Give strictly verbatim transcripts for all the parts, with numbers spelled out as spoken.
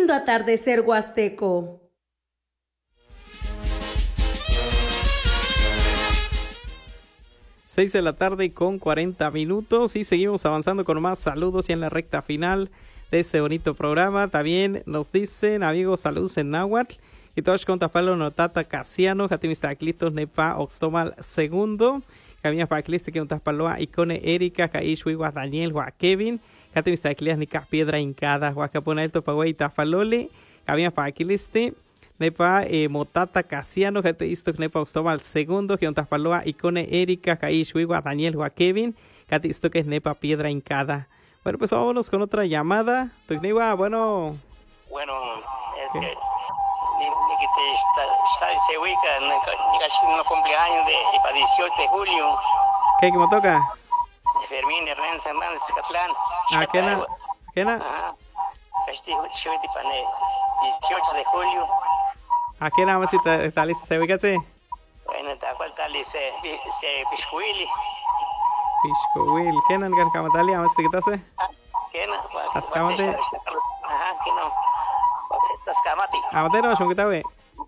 lindo atardecer huasteco. seis de la tarde con cuarenta minutos y seguimos avanzando con más saludos y en la recta final de este bonito programa. También nos dicen, amigos, saludos en náhuatl. Y todos con Tafalo Notata Casiano, Jatimistaclitos Nepa Oxtomal segundo. Camina Pacliste que un Tafaloa Icone Erika, Caishwiwa Daniel, Gua Kevin. Jatimistaclias Nica Piedra Incada, Guacapona el Topagüey Tafalole. Camina Pacliste Nepa eh, Motata Casiano, Jatisto Nepa Oxtomal segundo. Que un Tafaloa Icone Erika, Caishwiwa Daniel, Gua Kevin. Jatisto que es Nepa Piedra Incada. Bueno, pues vámonos con otra llamada. Tugniwa, bueno. Bueno, es que. Que te está se ubica en el cumpleaños de para dieciocho de julio. ¿Qué que me toca? De Fermín Hernández Hernández Catlán. Ah, ¿qué na? ¿Qué na? Ajá. Este para dieciocho de julio. ¿A qué nada más si está lista se ubica sí? Bueno, está cual tal se se Piscuili. Piscuil, ¿qué na el camatali? ¿Amas te quitase? ¿Qué na? Ascamate. Ajá, que no. Tascamati. Amatero, Shonquitawe.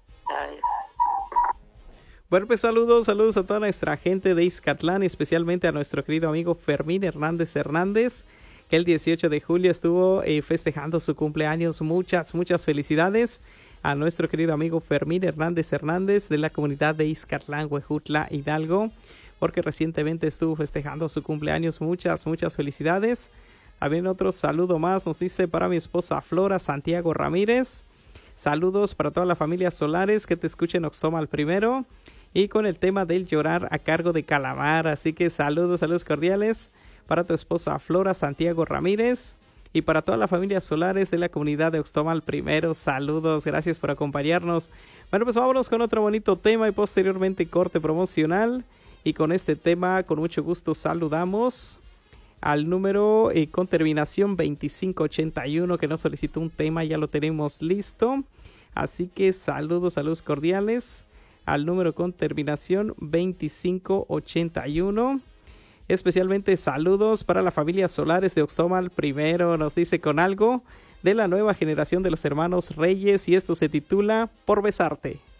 Bueno, pues saludos, saludos a toda nuestra gente de Ixcatlán, especialmente a nuestro querido amigo Fermín Hernández Hernández, que el dieciocho de julio estuvo eh, festejando su cumpleaños. Muchas, muchas felicidades a nuestro querido amigo Fermín Hernández Hernández de la comunidad de Ixcatlán, Huejutla, Hidalgo, porque recientemente estuvo festejando su cumpleaños. Muchas, muchas felicidades. También otro saludo más nos dice para mi esposa Flora Santiago Ramírez. Saludos para toda la familia Solares que te escuchen Oxtomal primero. Y con el tema del llorar a cargo de Calamar. Así que saludos, saludos cordiales para tu esposa Flora Santiago Ramírez. Y para toda la familia Solares de la comunidad de Oxtomal primero. Saludos, gracias por acompañarnos. Bueno, pues vámonos con otro bonito tema y posteriormente corte promocional. Y con este tema, con mucho gusto saludamos al número eh, con terminación veinticinco ochenta y uno que nos solicitó un tema, ya lo tenemos listo. Así que saludos, saludos cordiales al número con terminación veinticinco ochenta y uno. Especialmente saludos para la familia Solares de Oxtomal primero, nos dice con algo de la nueva generación de los hermanos Reyes y esto se titula Por Besarte.